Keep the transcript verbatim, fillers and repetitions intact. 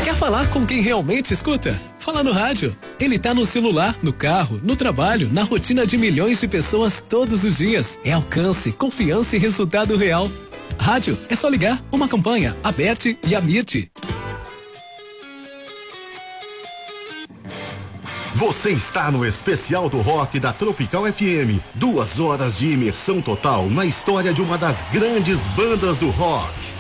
Quer falar com quem realmente escuta? Fala no rádio. Ele tá no celular, no carro, no trabalho, na rotina de milhões de pessoas todos os dias. É alcance, confiança e resultado real. Rádio, é só ligar, uma campanha, Aberte e Amirte. Você está no especial do rock da Tropical F M. Duas horas de imersão total na história de uma das grandes bandas do rock.